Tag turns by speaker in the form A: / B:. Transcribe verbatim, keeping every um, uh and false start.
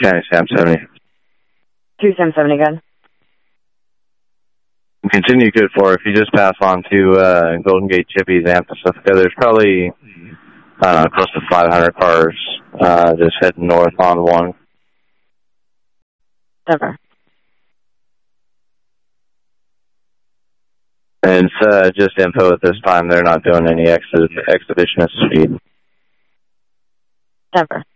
A: County Sam seventy.
B: two Sam seventy, good.
A: Continue good for if you just pass on to uh, Golden Gate Chippies and Pacifica. There's probably uh, close to five hundred cars uh, just heading north on one.
B: Denver.
A: And it's uh, just info at this time. They're not doing any ex exhibitionist speed.
B: Denver.